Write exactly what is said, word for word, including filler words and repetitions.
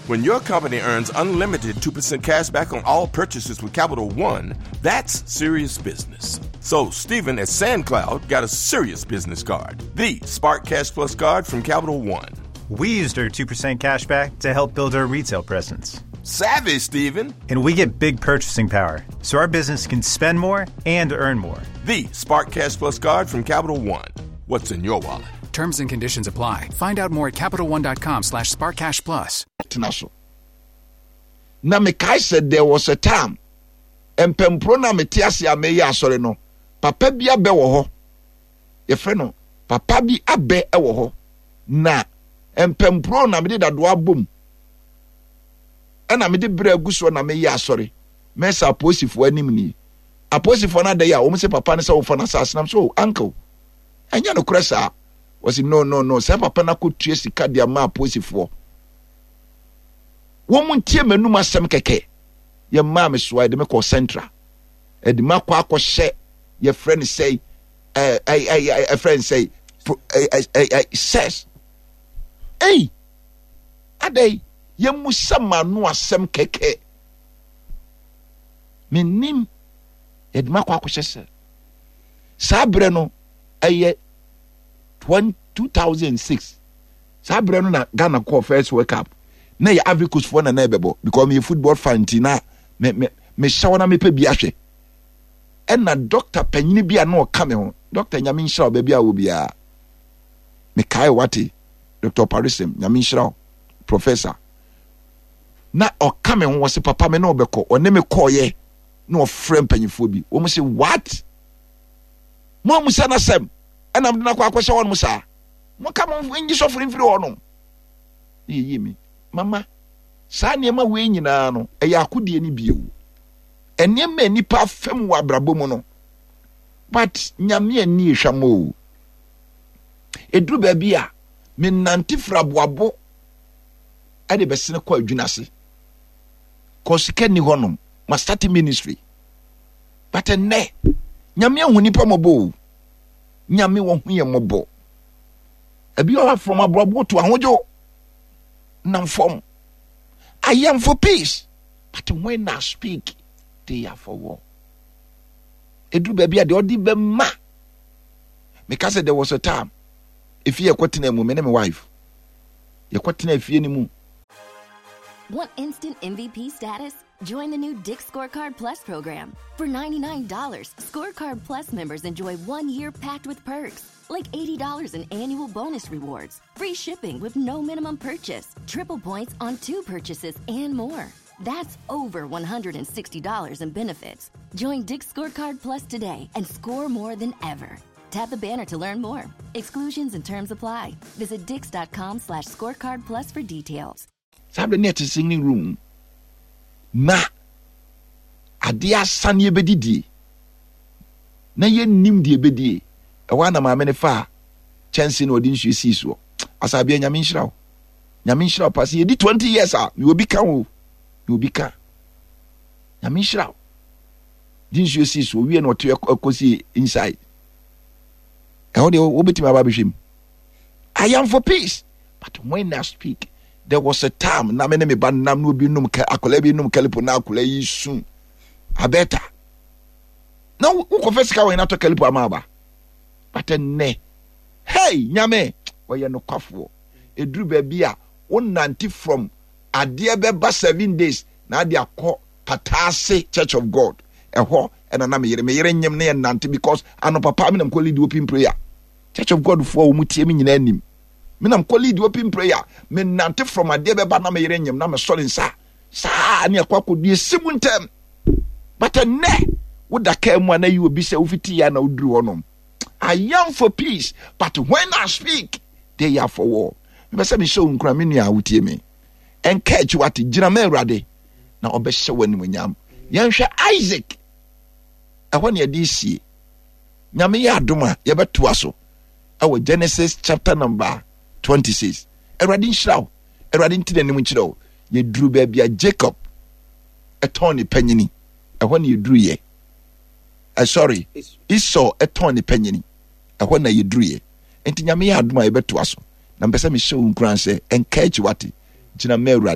When your company earns unlimited two percent cash back on all purchases with Capital One, that's serious business. So Stephen at SandCloud got a serious business card, the Spark Cash Plus card from Capital One. We used our two percent cash back to help build our retail presence. Savvy, Stephen. And we get big purchasing power, so our business can spend more and earn more. The Spark Cash Plus card from Capital One. What's in your wallet? Terms and conditions apply. Find out more at CapitalOne.com slash SparkCashPlus. Na mekai said there was a time. Empempro na metiasi ameye asore no. Papa bi abe wo ho. Ye fre no. Papa bi abe e wo ho. Na empempro na mede dado abom. Ena mede bre aguso na meye asore. Mesa aposifo anim ni. Aposifo na dey a wo se papa ne se wo fa na sasenam so uncle. Anya no kresa. Was no no no. Se papa na ko tue sika dia ma aposifo. Woman tie menu masem keke. Ye ma me so de me call central. E de ma kwa akọ hye your friend say eh eh a friend say eh says hey adai ye musama no asem keke. Menim e de ma kwa akọ hye se. Sabre no eh two thousand six. Sabre no na Ghana call first World Cup. Na ya Ivory Coast for na na bebo because me football fan tina me me me shawana me pe bi ahwe e na doctor panyini bia na o ka me ho doctor nyame nhira ba bia wo bia me kai wati Doctor Parisem nyame nhira professor na o ka me ho wo se papa me na obekọ o ne me call ye na o frame panyifo bi wo mo se what mo mo se na sem e na mde na kwa akwasha won mo sa mo ka mo ngi so free free won no yi yi mi mama saa niema we nyina no eya akodie ni biewu eniema nipa fam wa brabo mu no but nyame ani ehwamo eduru ba bia me nante fraboabo ade besene kwa adwunase kosike ni honom ma start ministry but enne nyame hu nipa mobo nyame wo hu ye mobo abi o from abrobo to ahojo nam form. I am for peace, but when I speak, they are for war. Edu baby ade odi be ma. Because there was a time, if you are kwatena mu, me na my wife, you kwatena afie ni mu. Want instant M V P status? Join the new Dick's Scorecard Plus program. For ninety-nine dollars, Scorecard Plus members enjoy one year packed with perks. Like eighty dollars in annual bonus rewards, free shipping with no minimum purchase, triple points on two purchases, and more. That's over one hundred sixty dollars in benefits. Join Dick's Scorecard Plus today and score more than ever. Tap the banner to learn more. Exclusions and terms apply. Visit dix.com slash scorecard plus for details. Sabe net singing room. Na adia sanye bedidi. Na ye nim die bedie. Ewa na maame ne fa chance no odi nsu si so asabia nyame nhiraw nyame nhiraw pass ye di twenty years ah me obi ka wo me obi ka nyame nhiraw di nsu si so wie na oto akosi inside e ho de obetima ba behwem. I am for peace, but when I speak there was a time na me ne me ba nam no obi num ka akola bi num kalipo na akola yi su abeta na wo confess ka wo na to kalipo amaba. But ne hey nyame we no kwafo eduru ba bia wonanti from ade beba seven days na ade akọ Patase Church of God eho ena na me yere me yere nyem na nante because ano papa me nam ko lead open prayer Church of God for mu tie me nyina anim me nam ko lead open prayer me nante from ade beba na me yere nyem na me sole nsa sa ne akwa kodie simuntem but ne wo da ka mu na yi obi se ofiti ya na oduru honom. I am for peace, but when I speak, they are for war. Me say me show nkra me nua wutie me. Encourage what gyina me urade na obehye wani munyam. Yenhwe Isaac. Ehwo ne yedi sie. Nyame ya adoma ye beto aso. Awo Genesis chapter number twenty-six. Erade nhiraw. Erade ntide ne mu nhiraw. Ye duru ba bia Jacob eton ne panyini. Ehwo ne yeduru ye. Uh, sorry, Esau eton ne panyini. Ehwo na yeduru ye. Enti nyame ya adoma ye beto aso. Na mpese me show nkran se encourage what gyina me